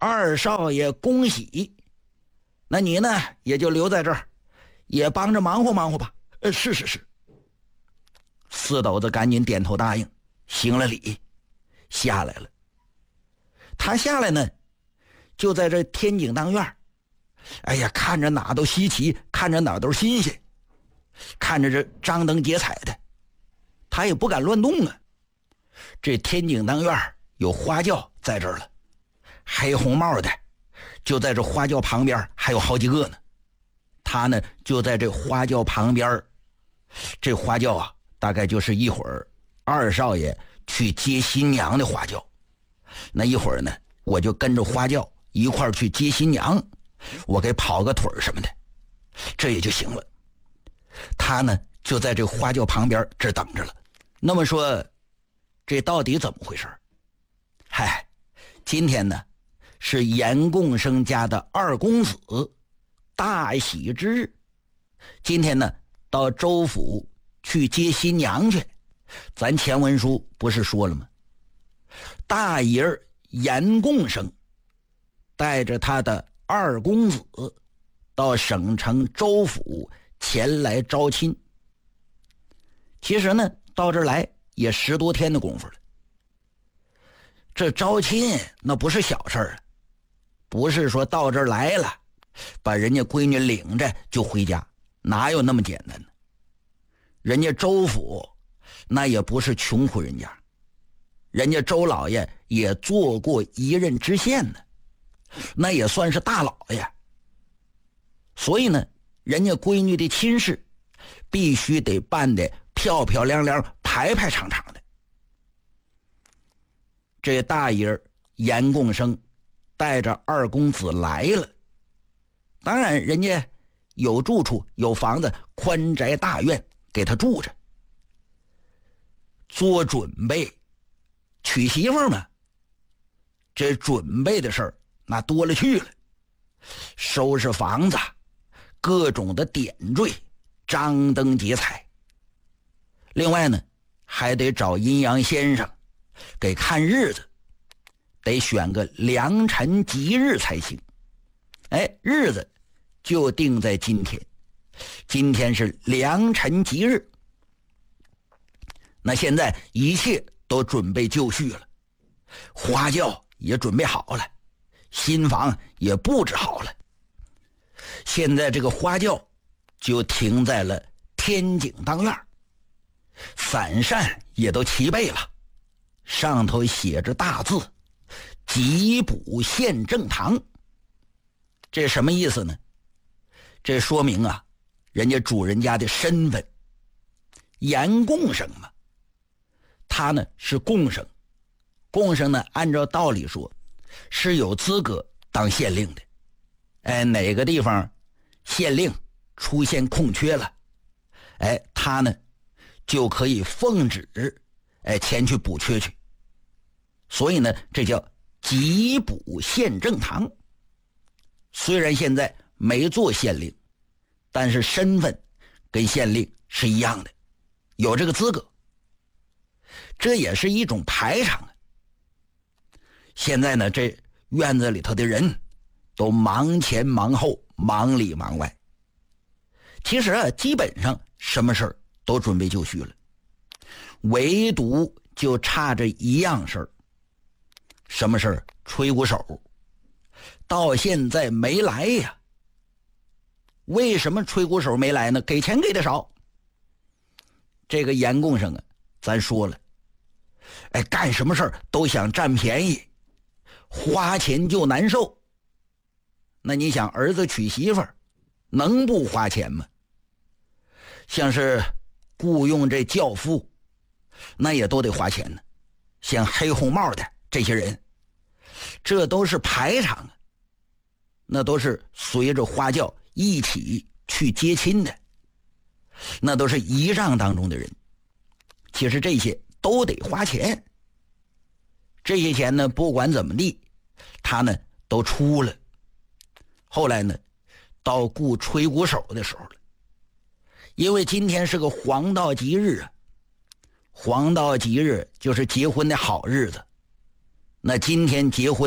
二少爷恭喜，那你呢也就留在这儿，也帮着忙活忙活吧。是。四斗子赶紧点头答应，行了礼，下来了。他下来呢，就在这天井当院，哎呀，看着哪都稀奇，看着哪都新鲜，看着这张灯结彩的，他也不敢乱动啊。这天井当院有花轿在这儿了，黑红帽的就在这花轿旁边，还有好几个呢。他呢就在这花轿旁边，这花轿啊大概就是一会儿二少爷去接新娘的花轿，那一会儿呢我就跟着花轿一块儿去接新娘，我给跑个腿什么的，这也就行了。他呢就在这花轿旁边这等着了。那么说这到底怎么回事？嗨，今天呢是严贡生家的二公子大喜之日，今天呢到州府去接新娘去。咱前文书不是说了吗？大爷严贡生带着他的二公子到省城州府前来招亲。其实呢到这儿来也10多天的功夫了。这招亲那不是小事儿，不是说到这儿来了把人家闺女领着就回家，哪有那么简单呢？人家周府那也不是穷苦人家，人家周老爷也做过一任知县呢，那也算是大老爷。所以呢人家闺女的亲事必须得办得漂漂亮亮排排场场的。这大爷严贡生带着二公子来了，当然人家有住处有房子，宽宅大院给他住着，做准备娶媳妇嘛。这准备的事儿那多了去了，收拾房子，各种的点缀，张灯结彩。另外呢还得找阴阳先生给看日子，得选个良辰吉日才行。日子就定在今天，今天是良辰吉日。那现在一切都准备就绪了，花轿也准备好了，新房也布置好了。现在这个花轿就停在了天井当院，伞扇也都齐备了，上头写着大字吉补县正堂。这什么意思呢？这说明啊人家主人家的身份，严贡生嘛，他呢是贡生，贡生呢按照道理说是有资格当县令的。哪个地方县令出现空缺了，他呢就可以奉旨前去补缺去。所以呢这叫吉补县正堂。虽然现在没做县令，但是身份跟县令是一样的，有这个资格，这也是一种排场啊。现在呢这院子里头的人都忙前忙后，忙里忙外。其实啊基本上什么事儿都准备就绪了，唯独就差着一样事儿。什么事儿？吹鼓手到现在没来呀。为什么吹鼓手没来呢？给钱给的少。这个严贡生啊咱说了，干什么事儿都想占便宜，花钱就难受。那你想儿子娶媳妇儿能不花钱吗？像是雇佣这轿夫那也都得花钱呢。像黑红帽的这些人，这都是排场啊，那都是随着花轿一起去接亲的，那都是仪仗当中的人。其实这些都得花钱，这些钱呢不管怎么地他呢都出了。后来呢到雇吹鼓手的时候了，因为今天是个黄道吉日啊，黄道吉日就是结婚的好日子。那今天结婚的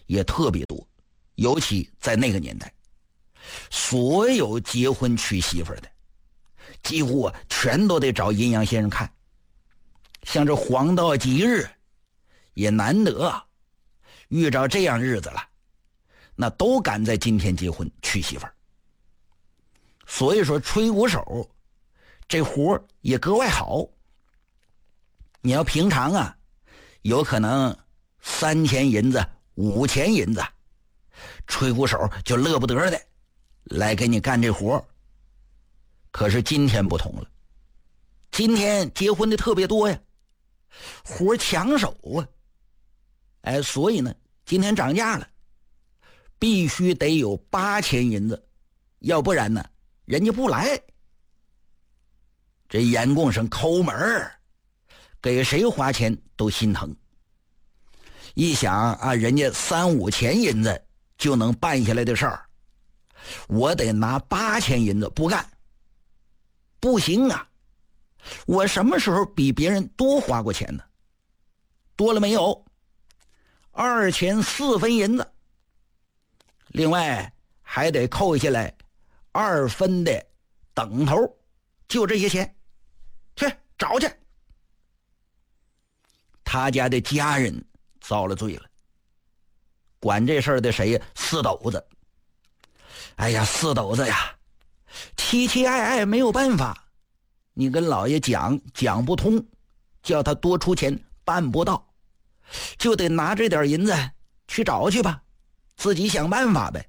也特别多，尤其在那个年代，所有结婚娶媳妇的几乎全都得找阴阳先生看。像这黄道吉日也难得遇着这样日子了，那都赶在今天结婚娶媳妇儿。所以说吹鼓手这活也格外好。你要平常啊，有可能3000银子5000银子，吹鼓手就乐不得的来给你干这活。可是今天不同了，今天结婚的特别多呀，活抢手啊。所以呢今天涨价了，必须得有8000银子，要不然呢人家不来。这严公生抠门，给谁花钱都心疼。一想啊，人家3、5千银子就能办下来的事儿，我得拿8000银子不干，不行啊！我什么时候比别人多花过钱呢？多了没有？2钱4分银子，另外还得扣下来2分的等头，就这些钱，去找去。他家的家人遭了罪了，管这事儿的谁呀？四斗子。哎呀，四斗子呀，期期爱爱没有办法，你跟老爷讲不通，叫他多出钱办不到，就得拿这点银子去找去吧，自己想办法呗。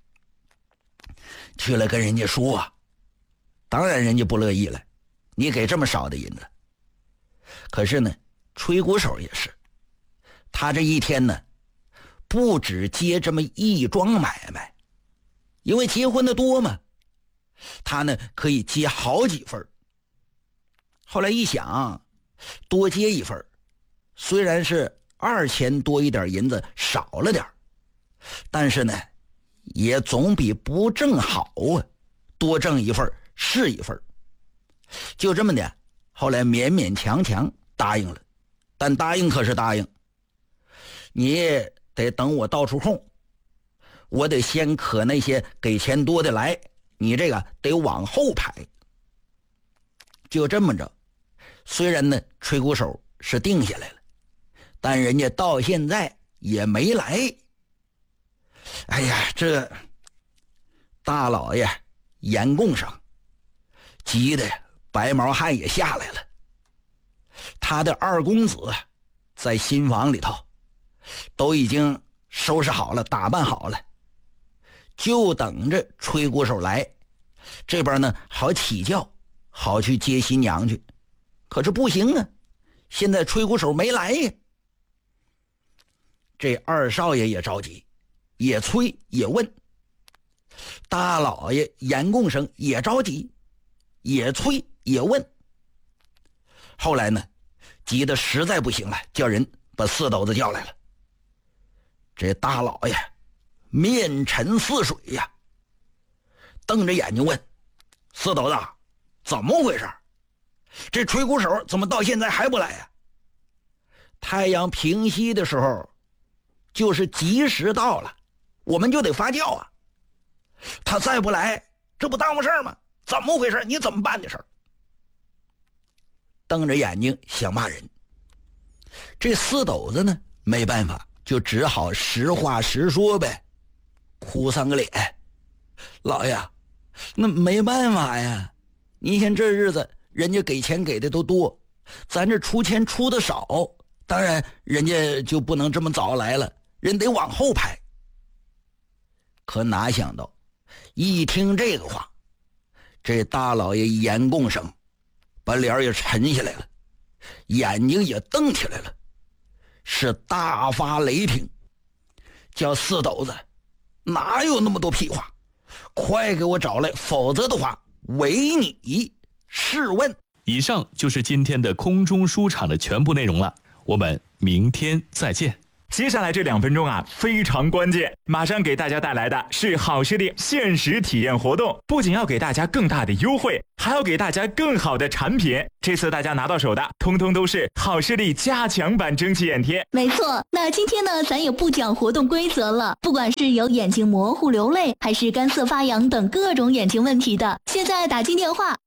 去了跟人家说啊，当然人家不乐意了，你给这么少的银子。可是呢吹鼓手也是，他这一天呢不只接这么一桩买卖，因为结婚的多嘛，他呢可以接好几份。后来一想，多接一份，虽然是2钱多一点银子少了点，但是呢也总比不挣好啊，多挣一份是一份。就这么的，后来勉勉强强答应了。但答应可是答应，你得等我倒出空，我得先可那些给钱多的来，你这个得往后排。就这么着，虽然呢吹鼓手是定下来了，但人家到现在也没来。哎呀，这大老爷严公上急得白毛汗也下来了。他的2公子在新房里头都已经收拾好了，打扮好了，就等着吹鼓手来，这边呢好起轿，好去接新娘去。可是不行啊，现在吹鼓手没来呀。这2少爷也着急，也催也问，大老爷严公生也着急，也催也问。后来呢急得实在不行了，叫人把四斗子叫来了。这大老爷面沉似水呀，瞪着眼睛问，四斗子怎么回事？这吹鼓手怎么到现在还不来呀？太阳平息的时候就是吉时到了，我们就得发酵啊，他再不来这不耽误事儿吗？怎么回事？你怎么办的事儿？瞪着眼睛想骂人。这四斗子呢没办法，就只好实话实说呗，哭丧个脸。老爷，那没办法呀，您看这日子人家给钱给的都多，咱这出钱出的少，当然人家就不能这么早来了，人得往后排。可哪想到一听这个话，这大老爷严公生把脸也沉下来了，眼睛也瞪起来了，是大发雷霆，叫四斗子哪有那么多屁话，快给我找来，否则的话唯你试问。 以上就是今天的空中书场的全部内容了，我们明天再见。 接下来这2分钟啊非常关键，马上给大家带来的是好视力限时体验活动，不仅要给大家更大的优惠， 还要给大家更好的产品。这次大家拿到手的通通都是好视力加强版蒸汽眼贴。 没错，那今天呢，咱也不讲活动规则了。不管是有眼睛模糊流泪，还是干涩发痒等各种眼睛问题的，现在打进电话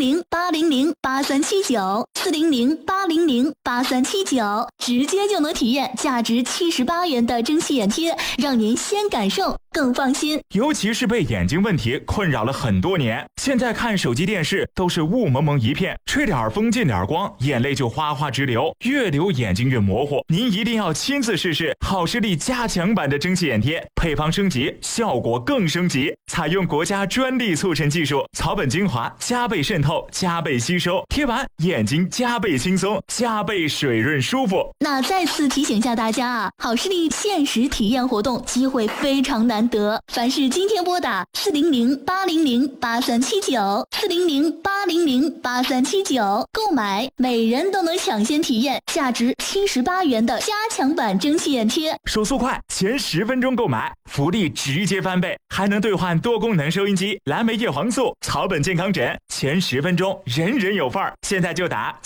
400-800-8379，400-800-8379，直接就能体验价值78元的蒸汽眼贴，让您先感受更放心。 尤其是被眼睛问题困扰了很多年，现在看手机电视都是雾蒙蒙一片，吹点风进点光，眼泪就哗哗直流，越流眼睛越模糊。您一定要亲自试试好视力加强版的蒸汽眼贴，配方升级，效果更升级，采用国家专利促成技术，草本精华加倍渗透，加倍吸收，贴完眼睛加倍轻松，加倍水润舒服。 那再次提醒一下大家啊，好视力限时体验活动机会非常难得，凡是今天拨打400-800-8379，400-800-8379购买，每人都能抢先体验价值78元的加强版蒸汽眼贴。 手速快，前10分钟购买，福利直接翻倍，还能兑换多功能收音机、蓝莓叶黄素、草本健康枕，前10分钟人人有份儿。现在就打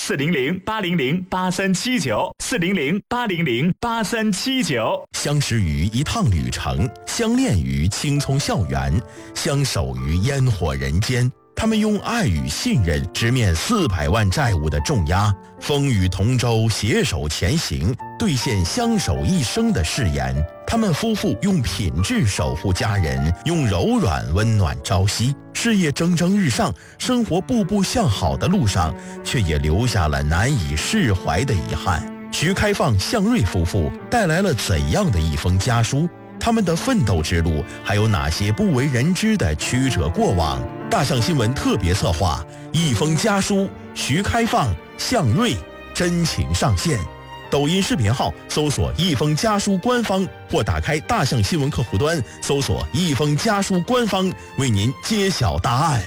400-800-8379，400-800-8379。 相识于一趟旅程，相恋于青葱校园，相守于烟火人间。他们用爱与信任直面400万债务的重压，风雨同舟，携手前行，兑现相守一生的誓言。他们夫妇用品质守护家人，用柔软温暖朝夕。事业蒸蒸日上，生活步步向好的路上，却也留下了难以释怀的遗憾。徐开放、向瑞夫妇带来了怎样的一封家书？他们的奋斗之路还有哪些不为人知的曲折过往？大象新闻特别策划，一封家书，徐开放、向瑞真情上线。抖音视频号搜索一封家书官方，或打开大象新闻客户端搜索一封家书官方，为您揭晓答案。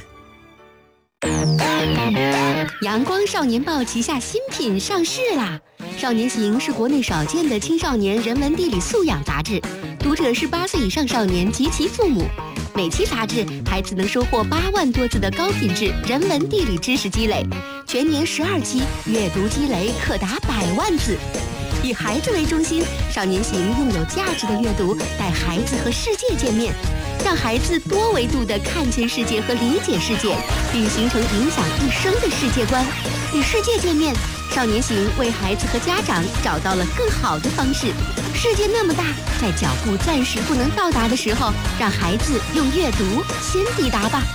阳光少年报旗下新品上市啦！少年行是国内少见的青少年人文地理素养杂志，读者是8岁以上少年及其父母。每期杂志，孩子能收获8万多字的高品质人文地理知识积累，全年12期，阅读积累可达100万字。以孩子为中心，少年行用有价值的阅读带孩子和世界见面，让孩子多维度地看见世界和理解世界，并形成影响一生的世界观。与世界见面，少年行为孩子和家长找到了更好的方式。世界那么大，在脚步暂时不能到达的时候，让孩子用阅读先抵达吧。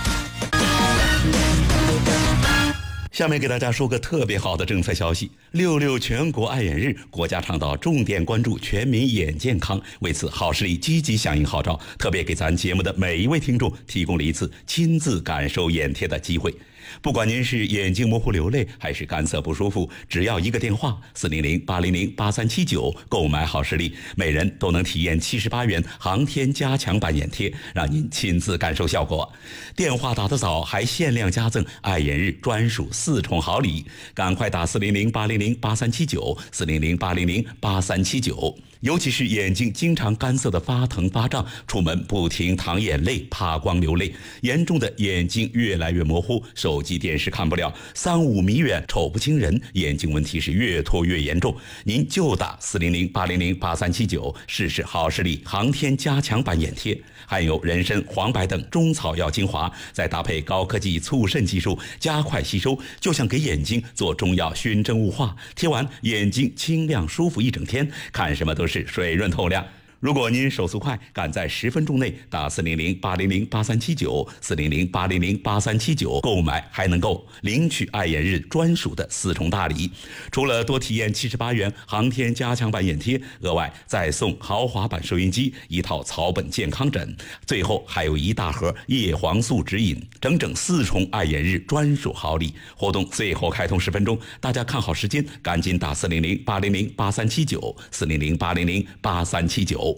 下面给大家说个特别好的政策消息，66全国爱眼日，国家倡导重点关注全民眼健康，为此好视力积极响应号召，特别给咱节目的每一位听众提供了一次亲自感受眼贴的机会。不管您是眼睛模糊流泪还是干涩不舒服，只要一个电话400-800-8379购买好视力，每人都能体验78元航天加强版眼贴，让您亲自感受效果。电话打得早，还限量加赠爱眼日专属4重好礼，赶快打400-800-8379 400-800-8379。尤其是眼睛经常干涩的发疼发胀，出门不停淌眼泪，怕光流泪，严重的眼睛越来越模糊，手机电视看不了，3-5米远瞅不清人，眼睛问题是越拖越严重。您就打400-800-8379试试好视力航天加强版眼贴，含有人参、黄柏等中草药精华，再搭配高科技促渗技术，加快吸收，就像给眼睛做中药熏蒸雾化，贴完眼睛清亮舒服一整天，看什么都是水润透亮。如果您手速快，赶在10分钟内打400-800-8379 400-800-8379购买，还能够领取爱眼日专属的4重大礼。除了多体验78元航天加强版眼贴，额外再送豪华版收音机、1套草本健康枕，最后还有1大盒叶黄素指引，整整4重爱眼日专属好礼。活动最后开通10分钟，大家看好时间，赶紧打400-800-8379 400-800-8379。